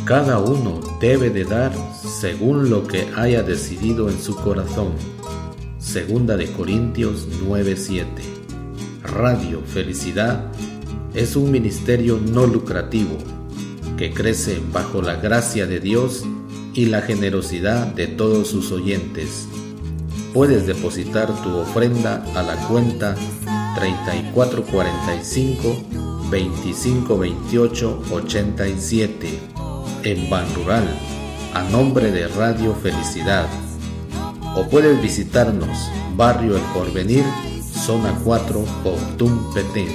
Cada uno debe de dar según lo que haya decidido en su corazón. Segunda de Corintios 9:7. Radio Felicidad es un ministerio no lucrativo que crece bajo la gracia de Dios y la generosidad de todos sus oyentes. Puedes depositar tu ofrenda a la cuenta 3445-2528-87 en Banrural, a nombre de Radio Felicidad. O puedes visitarnos, Barrio El Porvenir, Zona 4, Octum, Petén.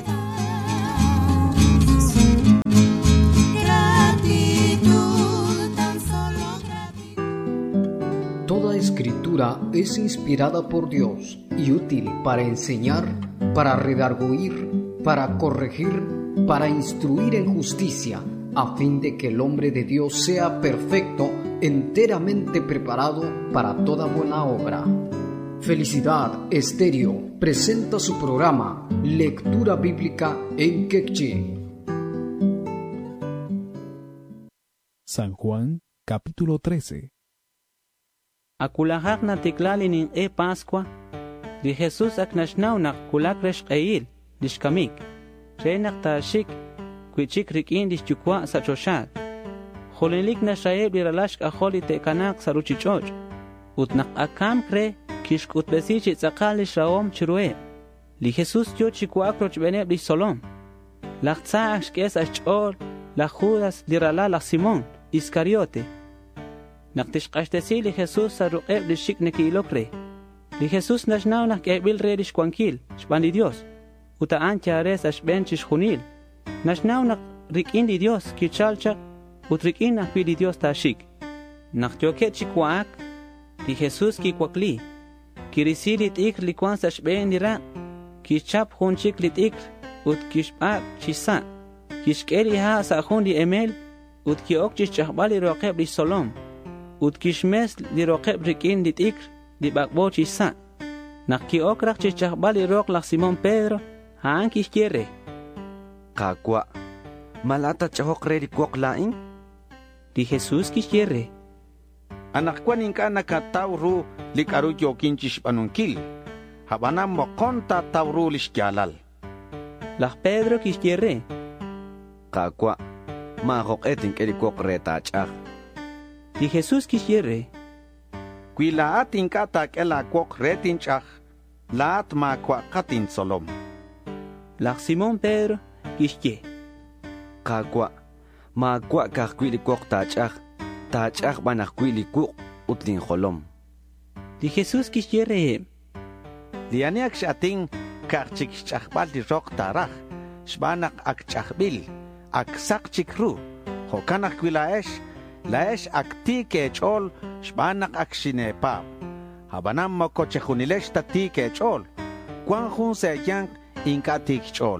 Toda escritura es inspirada por Dios y útil para enseñar, para redarguir, para corregir, para instruir en justicia, a fin de que el hombre de Dios sea perfecto, enteramente preparado para toda buena obra. Felicidad Estéreo presenta su programa Lectura Bíblica en Quechí. San Juan, capítulo 13. Akulahak na tiklalinin Pascua, di Jesus aknashnaunak kulakresh eil, dishkamik, renak tashik, kuichik rikin dishchukwa sa choshak. Jolinlik na shaeb liralashk aholi tekanak sa ruchichoch, utnak akam kre, kishk utbesichi tzakal lishraom chirue. Li Jesus yo chikuakroch beneb solom. Lachtsa ashkes ashchor, la Judas lirala la Simón, Iscariote. Naktishqashtesi li Jesus sa ruqeb lishik nekilokre. Li Jesus nashnaw nakkebil re lishkwankil, shbandi Dios. Utaan chares ashben chishjunil. Nashnaw nak rikin di Dios kichalchak, utrikin nakpi di Dios tashik. Naktyoket chikwaak, li Jesus kikwakli. Kirisilit ikr likwan sa shben nira. Kichap hunchik lit ikr, ut kishpak chisa. Kishkeli ha sa hundi emel, ut kiok chishchahbali roqeb li solom. Ut kishmes li roqeb rikin lit ikr, li bakbo chisa. Nak kiok rak chishchahbali roq lak Simón Pedro, haan kishkere. Kakwa, malata chahok re li kwok laing? Di Jesus kishkere. Anak kwa ninka nakatawru li karu yokin chishpanunkil. Habanam mo konta tawru li shkyalal. Lak Pedro kishkere. Kakwa, mahok etin ke li kwok re tachak. Di Jesus kishkere. Kwila atin katak ela kwok retin chak, laat ma kwa katin solom. Lak Simón Pedro kishke. Kakwa, ma kwa kakwi li kwok tachak banak kwi li kwok utlin holom. Di Jesus kishkere. Lianiak shating kakchik chakbal di rok tarach, shbanak ak chakbil, ak sak chikru, hokanak kwilaesh, laesh akti kechol, shbanak ak shinepap. Habanam moko chehunilesh tati kechol, kwan hun seyank inka tikchol.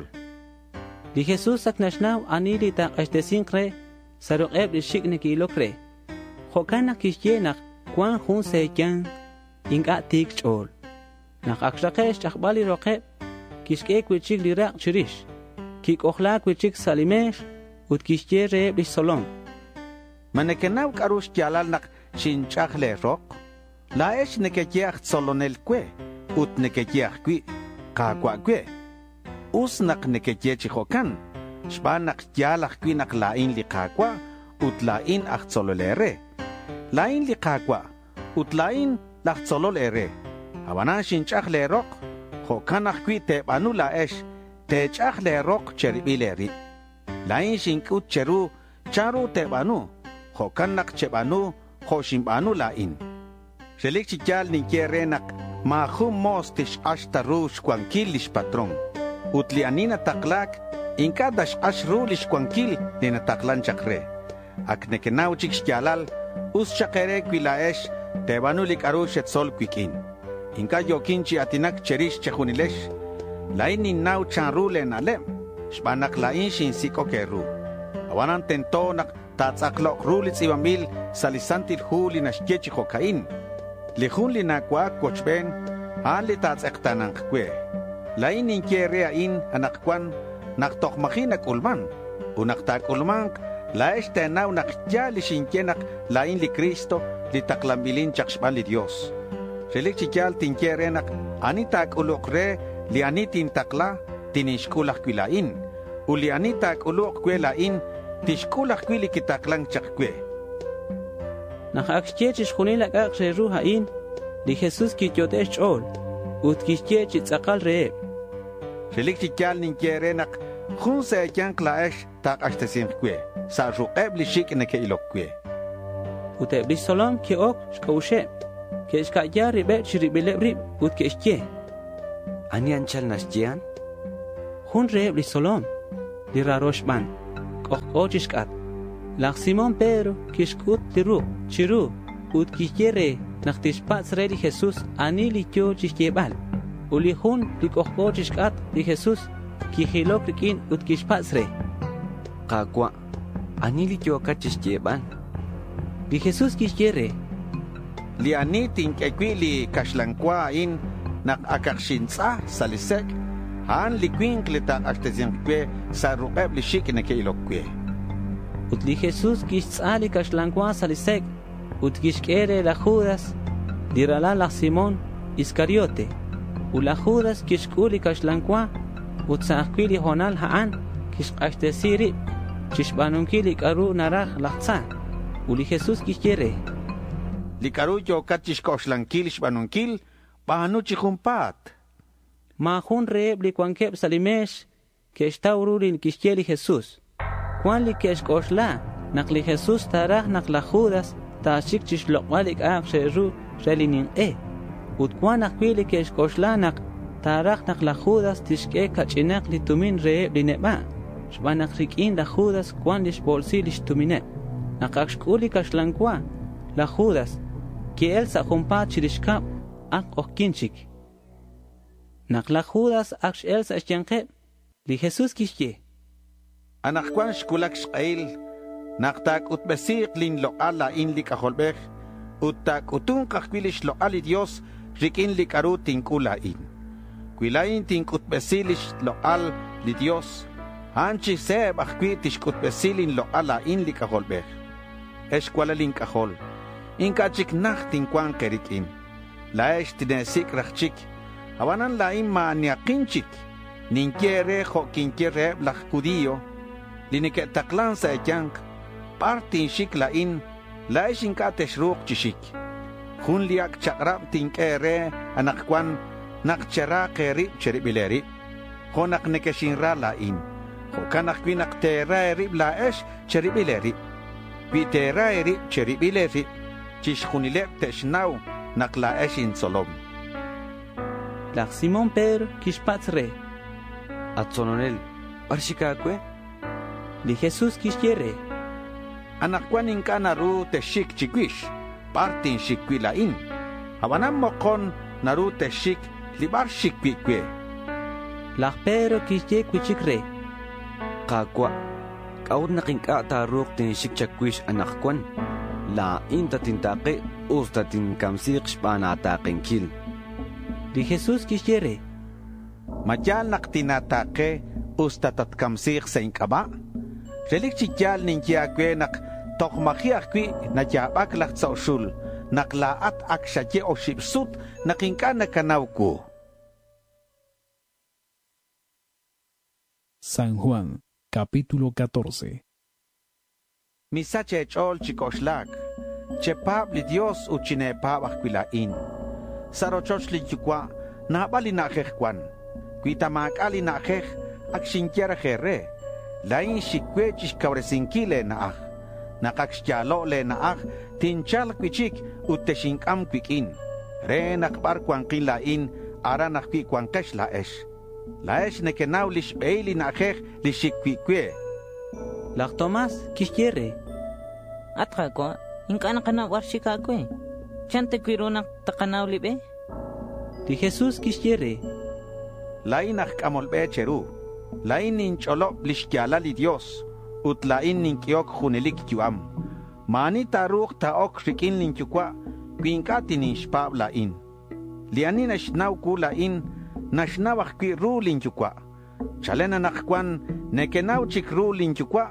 Di Jesus ak nashnaw anili tak ashtesinkre, sarok eb li shik nekilokre. Hokanak kishyenak kwan hun seyank inka tikchol. Nakakshrakesh chakbali roqeb, kishkek wichik lirak chirish, kik ohlak wichik salimesh, ut kishye reeb li solom. Manekenaw karush kyalal nak shinchakle roq, laesh nekekiach solonel kwe, ut nekekiach kwi, kakwa kwe. Usnak nekekiach hokan, shbanak kyalak kwi nak lain li kakwa, ut lain ak sololere. Lain li kakwa, ut lain lak sololere. Habanan shinchakle roq, hokanak kwi te banu laesh, te chakle roq cheribileri. Lain shinkut cheru, charu te banu, hokanak chebanu, hoshimbanu lain. Shelik chikyal ninkerenak, mahum mostish ashtarush kwankilish patron. Utlianina taklak, inka dash ashrulish kwankil nina taklan chakre. Aknekenaw chiksyalal, us chakere kwilaesh, te banu likarush et sol kwikin. Inka yokinchi atinak cherish chehunilesh, lain ninaw chanrule nalem, shbanak lain shinsiko keru. Awanan tentonak tatsaklok rulitz ibamil salisantil huli nashkechi hokain. Lihun linakwa kochben, han li tatsektanang kwe. Lain inkerea in anakwan naktokmakinak ulman, unaktak ulman La estenaw nakya li xinkenak lain li Cristo li taklambilin chakshban li Dios. Relik chikyal tinkerenak anitak ulukre li anitin takla tinishkulak kwilain. Uli anitak uluk kwelain tishkulak kwili kitaklang chakwe. Nakakchechis khunilak akse ruhain li Jesus kityotesh ol. Ut kichechis tsakal reeb. Relik chikyal ninkerenak Khun se kyan klaesh tak ashtesim kwe. Sa ruqeb li shik neke ilok kwe. Ute blis solom ki ok shkaushe. Ke shkaya ribe chiribile rib ut ke shkye. Ani anchal nashjian? Khun re blis solom. Li raroshban. Kok chishkat. Lak Simon Pedro kishkut li ru. Chiru. Ut kikere naktishpats re li Jesus ani li kyo chishkebal. Uli khun li kok chishkat li Jesus. Kijilok rikin ut kishpatsre. Kakwa, anili kyokachish yeban. Li Jesus kishkere. Li anitin kekwili kashlankwa in nak akakshinsa salisek. Han li kwinklita aktezinkwe sa ruqeb li shik neke ilokwe. Ut li Jesus kishtzali kashlankwa salisek. Ut kishkere la Judas. Dirala la Simón Iscariote. U la Judas kishkuli kashlankwa. Utsakwili honal haan kishqashtesiri chishbanunkili karu naraj lahtsa uli Jesus kishkere li karu yo kachishkoshlankiil shbanunkil bahanu chihumpat ma hun reeb li kwankeb salimesh keshtaurulin kishkeli Jesus kwan li keshkoshla nakli Jesus taraj nakla Judas tashik chishloqwalik aqsheru relinin ut kwan akwili keshkoshla nak Tarak nak la Judas tishke kachinak li tumin reeb li neba. Shbanak rikin la Judas kwan lish bolsi lish tumine. Nakakshkuli kashlankwa la Judas ki el sa kumpa chirishkap ak okinchik. Nak la Judas aksh el sa shyankeb li Jesus kishye. Anak kwan shkulak shkail naktak utbesik lin loqal la in li kaholbek uttak utun kakwilish loqal li Dios rikin li karu tinkula in. Kwilain tinkutbesilish loqal li Dios. Hanchi seb akwi tishkutbesilin loqala in li kaholbeh. Eshkwalin kahol. Inkachik nach tinkwan kerikin. Laesh tinesik rachik. Awanan lain ma niakinchik. Ninkiere ho kinkiere blach kudiyo. Liniketaklan sa ekyank. Partin shik lain. Laesh inkateshruk chishik. Hun liak chakrab tinkere anakwan. Nakchera kerib cheribileri. Honak nekeshinra lain. Hokanak winak tera erib laesh cheribileri. Vitera erib cheribileri. Chishkunilep teshnaw nak laesh in solom. Lak Simon Pedro kishpatsre. Atzononel, arshikakwe? Li Jesus kishkere. Anakwan inkanaru teshik chikwish. Partin shikwi lain. Habanam mokon naru teshik libar shikwi. Lak Pedro kishye kwichikre. Kakwa, kaud nakinka taruk tin shikchakwish anakwan. La inta tintake usta tinkamsik shpanatakinkil. Li Jesus kishyere. Mayal naktinatake usta tatkamsik sa inkaba. Relik chikyal ninkyakwe nak tokmakiakwi na yabak lak sa usul. Naklaat akshake o shipsut nakinka nakanaw ko. San Juan, capítulo 14. Misache chol chikoshlag. Chepab li Dios uchinepab akwilain. Sarochoch li yukwa nabali nakekwan. Kuitamakali nakek akshinkyara jere. Lain shikwe chishkawresinkile naak. Nakaksyalo le naak tinchal kwichik uteshinkam kwikin. Re nakbar kwankin lain ara nakwi kwankesh laesh. Laesh nekenaw lishbeili nakek lishikwikwe. Lak Tomas kishyere. Atra ko, inkana kana warshikakwe. Chante kwirunak takanaw libe. Di Jesus kishyere. Lain akkamolbe cheru. Lain nincholo lishkyala li Dios. Utlain ninkyok junilik yuam. Mani taruk taok rikin ninkyukwa. Kwinkati ninshpab lain. Lianin ashnaw ku lain. Nashnawak kwi ru linkyukwa. Chalena nakwan nekenaw chik ru linkyukwa.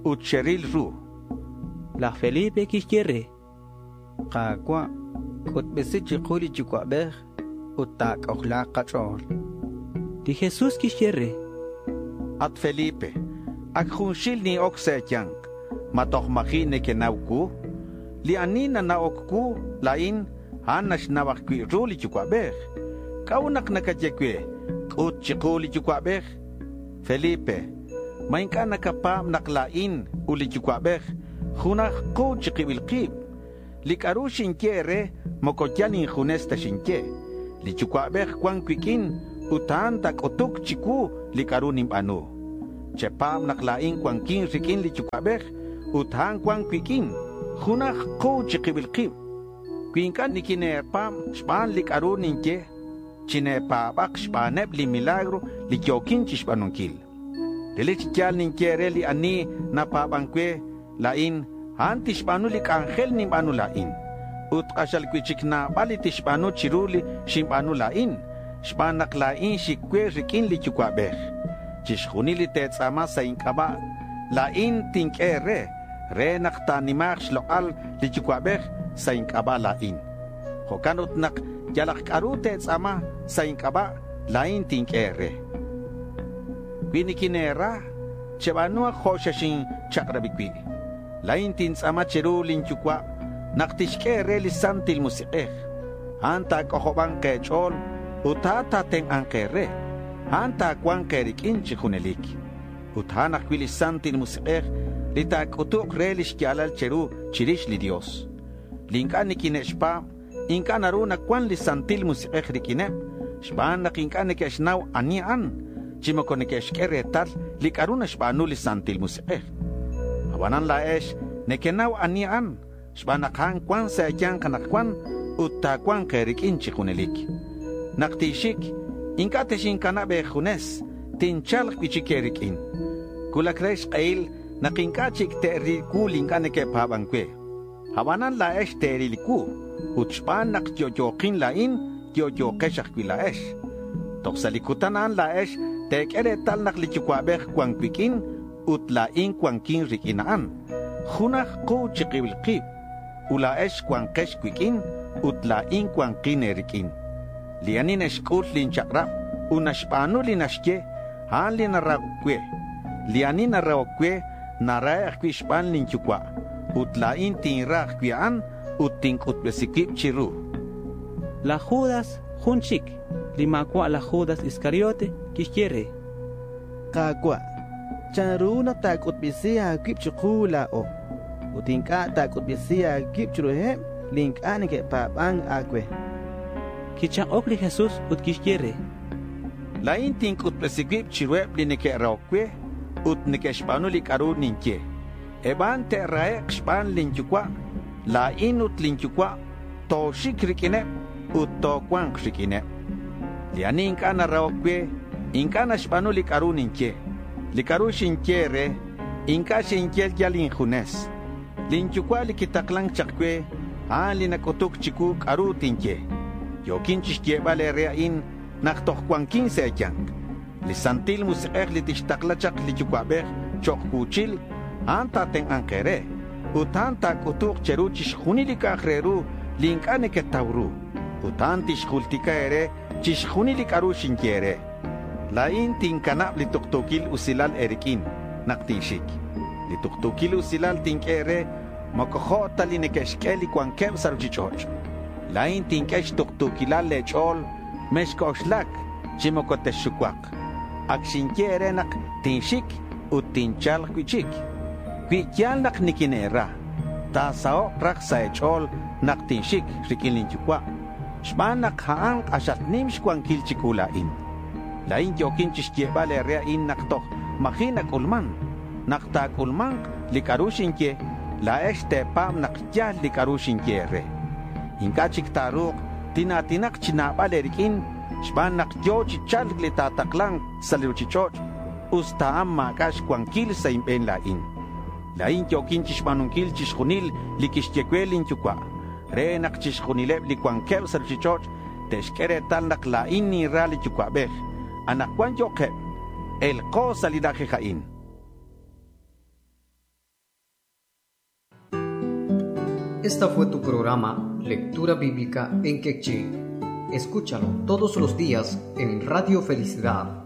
utcheril ru. La Felipe kishkere. Qaqwa ut besi chiquli chiqabeh utak okhla qachor. Di Jesús kishkere. At Felipe, ak khunshil ni okse yang, matoch machine ke nauku, li anina na okku, lain, hanash nawakwi ruli chiqabeh. Kaunak nakajekwe, ut chiquli chiqabeh. Felipe, main ka nakapam naklain uli chiqabeh, khunach ku chiqibilqib. Likaru shinkere, mokoyanin junesta shinke. Li chiqabeh kwan kwikin, utan tak otuk chiku likaru nimpanu. Chepam naklain kwan kin rikin li chiqabeh, utan kwan kwikin, khunach ku chiqibilqib. Kwinkan nikine pam shpan likaru ninke, chine pabak shpaneb li milagro li kyokin chishpanunkil. Lili chikyal ninkere li ani na pabankwe lain hanti shpanu lik angel nimpanu lain. Ut kashal kwichik na bali tishpanu chiruli shimpanu lain. Shpanak lain shikwe rikin li chukwabeh. Chishkunili tetzama sa inkaba lain tinkere re naktanimach shloal li chukwabeh sa inkaba lain. Hokanut nak yalak karute tsama sa inkaba lain tinkere. Kwinikinera chebanua khoshashin chakrabikwi. Lain tinsama cherulin chukwa naktishkere li santil musiqeh. Anta kohoban kechol utata ten ankere. Anta kwan kerikin chihunelik. Uthanak kwili santil musiqeh li tak utuk relish kialal cheru chirish li Dios. Linkan nikineshpa inka naruna kwan li santil musiqeh rikinep, shban nakinkan nekeshnaw anian, chimoko nekeshkere tal li karuna shbanu li santil musiqeh. Hawanan laesh nekenaw anian, shban nakhan kwan sa yan kanakwan, utta kwan kerikin chikunelik. Naktishik, inka teshin kanabe junes, tinchalk bichikerikin. Kulakresh kail, nakinkachik terri kulinka nekephabankwe. Hawanan laesh teriliku, utshpan nak yoyokin lain, yoyokeshak laesh. Toksalikutanan laesh, tekere tal nak lichukwabeh kwangkwikin, utlain kwangkin rikinaan. Hunach ku chikibilkib, ulaesh kwangkesh kwikin, utlain kwangkin erikin. Lianin eshkut linchakrap, unashpanu linashke, han linaragkwe. Lianin naragkwe, narayak kwishpan linchukwa. Utlain tinrach kwian, uting utbesikip chiru. La Judas junchik, limakwa la Judas Iscariote, kishkere. Qaqwa charuna tak utbisia kip chukula o. Utinka tak utbisia kip churuhem link anike papang akwe. Kichan okli Jesús ut kishkere. La inting utbesikip chirueb lineke raokwe, ut nikeshpanu likaru ninke. Eban te raek shpan linchukwa, la inut linchukwa, to shikrikine, ut to kwang shikine. Liani inkana raokwe, inkana shpanu likaru ninche. Likaru shinkere, inka shinkel yalin junes. Linchukwa likitaklang chakwe, linakotuk chiku karu tinche. Yokinchishke vale rea in, naktok kwang 15 yang. Lisantil musiqeh litishtaklachak lichukwaber, chok kuchil, anta ten ankere, utanta kutuk cheruchish hunilika khreru, linkane ke tauru, utantish hultika ere, chish hunilikaru shinkere. Lain tinkanap lituktukil usilal erikin, naktishik. Lituktukil usilal tinkere, makohota linekeshkeli kwankem saruchichoch. Lain tinkesh tuktukilal lechol, meshkoshlak, chimokoteshukwak. Akshinkere nak tinshik, utinchal kwichik. Kwikyal nak nikinera, tasao rak sa echol nak tinshik rikilinchukwa. Shman nak haang ashatnim shkwang kilchikulain. Lain yokin chishkiebale rea in naktok mahinak ulman. Naktak ulman likarushinke, laeste pam nakyal likarushinke re. Inkachik taruk, tinatinak chinabale rikin, shman nakyo chichal glitataklang saliruchichoch, ustaam makash kwangkil sa impen lain. Lain yokin chishmanunkil chishkunil likishkekwelin chukwa. Re nak chishkunileb likwangkel saliruchichoch, teshkere tal nak lain ni rali chukwabeh. Anak kwan yokep, el ko salidaje jain. Esta fue tu programa Lectura Bíblica en Quechí. Escúchalo todos los días en Radio Felicidad